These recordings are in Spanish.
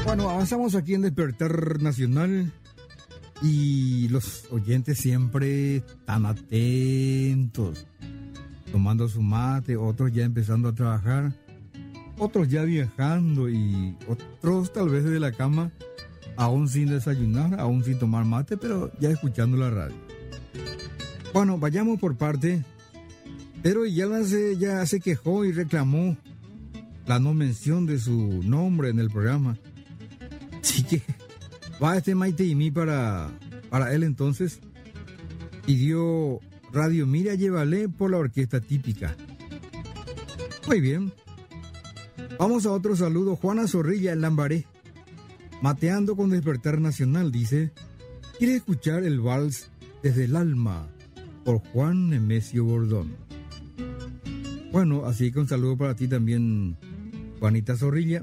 Bueno, avanzamos aquí en Despertar Nacional y los oyentes siempre tan atentos, tomando su mate, otros ya empezando a trabajar, otros ya viajando y otros tal vez desde la cama, aún sin desayunar, aún sin tomar mate, pero ya escuchando la radio. Bueno, vayamos por parte. Pero ya se quejó y reclamó la no mención de su nombre en el programa. Así que va este Maite y mí para él entonces. Pidió Radio Mira Llévale por la orquesta típica. Muy bien. Vamos a otro saludo. Juana Zorrilla en Lambaré. Mateando con Despertar Nacional, dice. Quiere escuchar el vals Desde el Alma por Juan Nemesio Bordón. Bueno, así que un saludo para ti también, Juanita Zorrilla.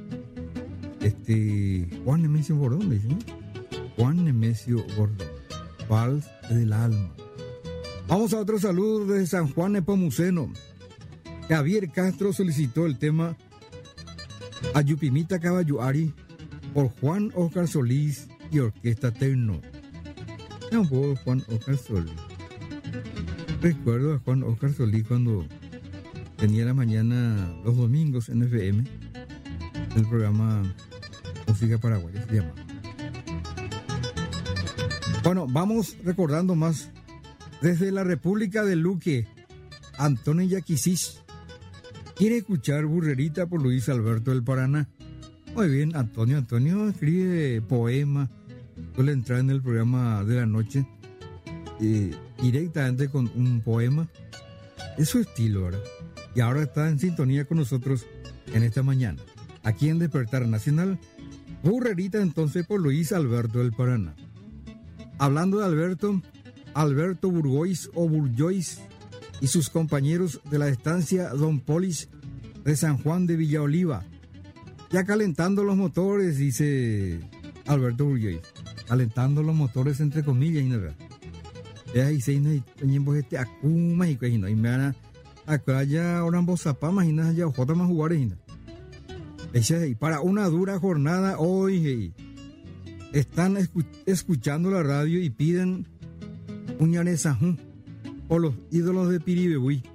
Juan Nemesio Bordón, dice, ¿no? Juan Nemesio Bordón. Vals del Alma. Vamos a otro saludo desde San Juan Nepomuceno. Javier Castro solicitó el tema Ayupimita Caballuari por Juan Oscar Solís y Orquesta Terno. No, por Juan Oscar Solís. Recuerdo a Juan Oscar Solís cuando tenía la mañana los domingos en FM, el programa Música Paraguaya se llama. Bueno, vamos recordando más. Desde la República de Luque, Antonio Yaquisís quiere escuchar Burrerita por Luis Alberto del Paraná. Muy bien, Antonio escribe poemas, suele entrar en el programa de la noche directamente con un poema. Es su estilo, ¿verdad? Y ahora está en sintonía con nosotros en esta mañana, aquí en Despertar Nacional. Burrerita entonces por Luis Alberto del Paraná. Hablando de Alberto Burgois o Burgois y sus compañeros de la estancia Don Polis de San Juan de Villa Oliva. Ya calentando los motores, dice Alberto Burgois. Calentando los motores entre comillas, ¿no? Ya hice este acuma y que y me van acá ya oran bozapá, imaginas ya otra más jugar y para una dura jornada hoy están escuchando la radio y piden Uñaresajú o los ídolos de Piribebuy.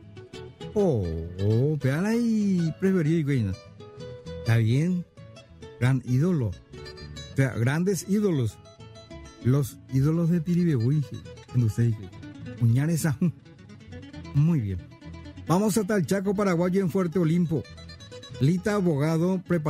Vean ahí preferido, güey. Está bien, gran ídolo. O sea, grandes ídolos. Los ídolos de Piribebuy. Uñaresajú. Muy bien. Vamos hasta el Chaco paraguayo en Fuerte Olimpo. Lita Abogado prepara